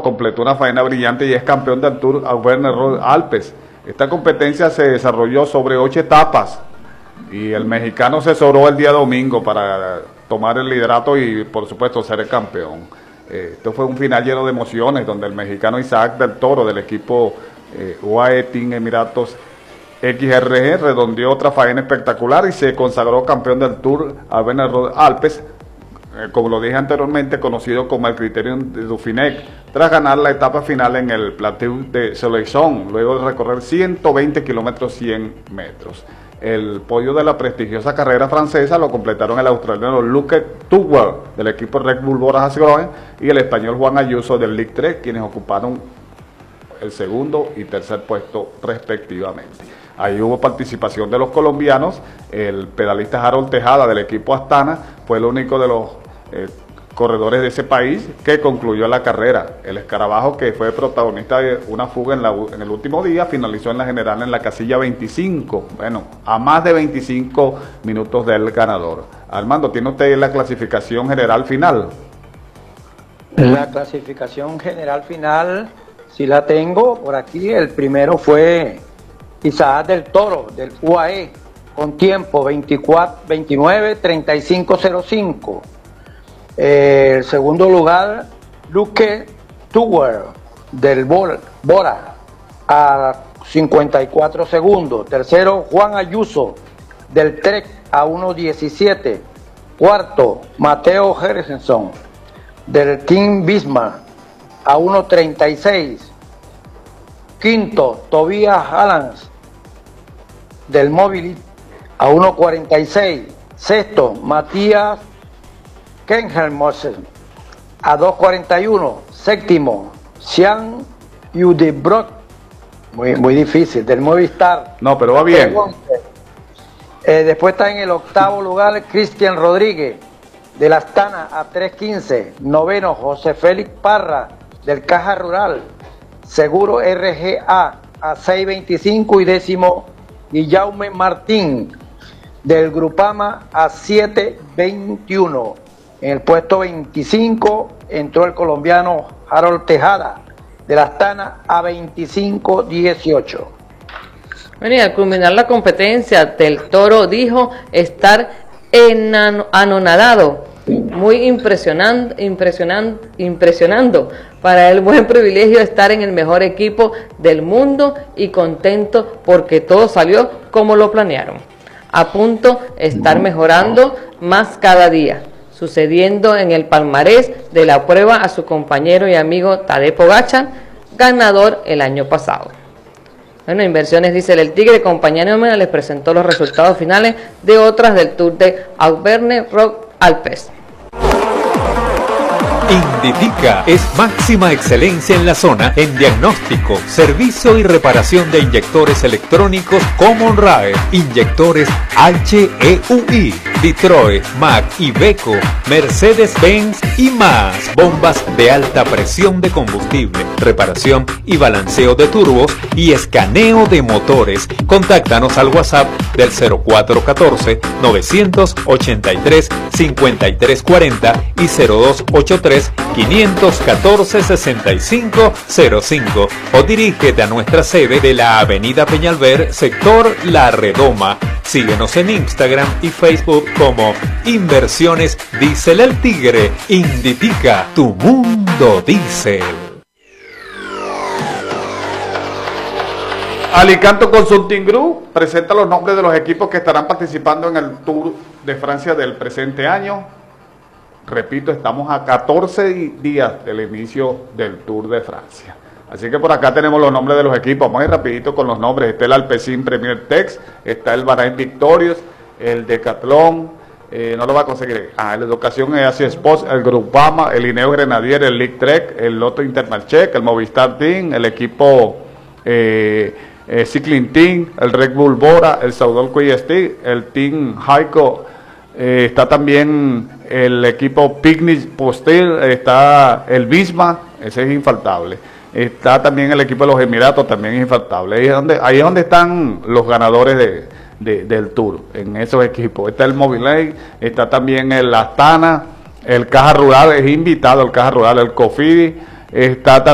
completó una faena brillante y es campeón del Tour Auvergne Alpes. Esta competencia se desarrolló sobre 8 etapas y el mexicano se sobró el día domingo para tomar el liderato y por supuesto ser el campeón. Esto fue un final lleno de emociones donde el mexicano Isaac del Toro del equipo UAE Team Emiratos XRG redondeó otra faena espectacular y se consagró campeón del Tour Auvergne Alpes, como lo dije anteriormente, conocido como el Criterium de Dauphiné, tras ganar la etapa final en el Plateau de Soleilson, luego de recorrer 120 kilómetros 100 metros. El podio de la prestigiosa carrera francesa lo completaron el australiano Luke Tugwell del equipo Red Bull Bora-Hansgrohe y el español Juan Ayuso del Ligue 3, quienes ocuparon el segundo y tercer puesto respectivamente. Ahí hubo participación de los colombianos. El pedalista Harold Tejada del equipo Astana fue el único de los corredores de ese país que concluyó la carrera. El escarabajo, que fue protagonista de una fuga en el último día, finalizó en la general en la casilla 25, bueno, a más de 25 minutos del ganador. Armando, ¿tiene usted la clasificación general final? La clasificación general final, sí la tengo por aquí. El primero fue Isaac del Toro del UAE con tiempo 29:35:05. El segundo lugar, Luke Tugwell del Bora a 54 segundos. Tercero, Juan Ayuso del Trek a 1:17. Cuarto, Mateo Hergenson del Team Bismarck a 1:36. Quinto, Tobias Halans del Mobility a 1:46. Sexto, Matías Kenhelmosen a 2:41. Séptimo, Sean Udebrock, muy difícil, del Movistar. No, pero va bien. Después está en el octavo lugar Cristian Rodríguez de la Astana a 3:15. Noveno, José Félix Parra del Caja Rural Seguro RGA a 6:25. Y décimo, Guillaume Martín del Grupama a 7:21. En el puesto 25 entró el colombiano Harold Tejada de la Astana a 25:18. Bueno, y al culminar la competencia, Del Toro dijo estar anonadado, muy impresionando. Para él, buen privilegio estar en el mejor equipo del mundo y contento porque todo salió como lo planearon. A punto de estar mejorando más cada día, sucediendo en el palmarés de la prueba a su compañero y amigo Tadej Pogačar, ganador el año pasado. Bueno, Inversiones Diesel El Tigre, compañía Neomena, les presentó los resultados finales de otras del Tour de Auvergne Alpes. Inditica es máxima excelencia en la zona en diagnóstico, servicio y reparación de inyectores electrónicos Common Rail, inyectores HEUI, Detroit, Mack, Iveco, Mercedes-Benz y más, bombas de alta presión de combustible, reparación y balanceo de turbos y escaneo de motores. Contáctanos al WhatsApp del 0414-983-5340 y 0283-514-6505 o dirígete a nuestra sede de la Avenida Peñalver, sector La Redoma. Síguenos en Instagram y Facebook como Inversiones Diesel El Tigre. Inditica, tu mundo diésel. Alicanto Consulting Group presenta los nombres de los equipos que estarán participando en el Tour de Francia del presente año. Repito, estamos a 14 días del inicio del Tour de Francia. Así que por acá tenemos los nombres de los equipos. Vamos a ir rapidito con los nombres. Está el Alpecin Premier Tex, está el Bahrain Victorious, el Decathlon, no lo va a conseguir. La Educación Asia Sports, el Grupama, el Ineos Grenadier, el Ligue Trek, el Lotto Intermarché, el Movistar Team, el equipo Cycling Team, el Red Bull Bora, el Saudol QST, el Team Heiko, está también el equipo Picnic Postel, está el Bisma, ese es infaltable. Está también el equipo de los Emiratos, también es infaltable. Ahí es donde están los ganadores del Tour, en esos equipos. Está el Mobileye, está también el Astana, el Caja Rural, es invitado el Caja Rural, el Cofidis, está